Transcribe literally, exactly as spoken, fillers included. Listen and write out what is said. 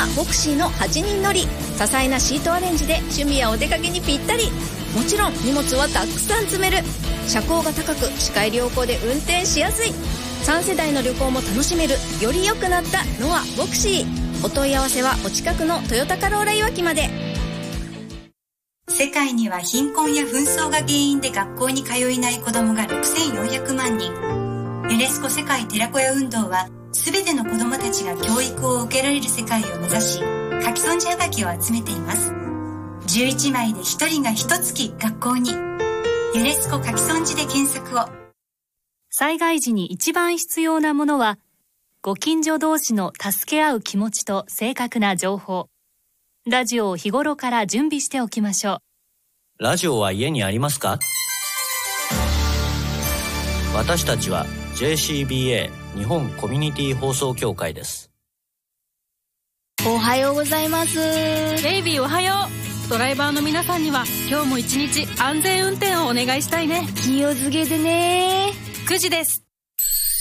ボクシーのはちにん乗り。多彩なシートアレンジで趣味やお出かけにぴったり。もちろん荷物はたくさん積める。車高が高く視界良好で運転しやすい。さん世代の旅行も楽しめるより良くなったノアボクシー。お問い合わせはお近くのトヨタカローラいわきまで。 世界には貧困や紛争が原因で学校に通えない子どもがろくせんよんひゃくまんにん。ユネスコ世界寺子屋運動は、すべての子どもたちが教育を受けられる世界を目指し、書き損じはがきを集めています。じゅういちまいでひとりがひと月学校に。ユネスコ書き損じで検索を。 災害時に一番必要なものは、ご近所同士の助け合う気持ちと正確な情報。ラジオを日頃から準備しておきましょう。 ラジオは家にありますか？私たちは ジェーシービーエー 日本コミュニティ放送協会です。 おはようございます。 ベイビーおはよう。ドライバーの皆さんには今日も一日安全運転をお願いしたいね。 気をつけてね。 くじです。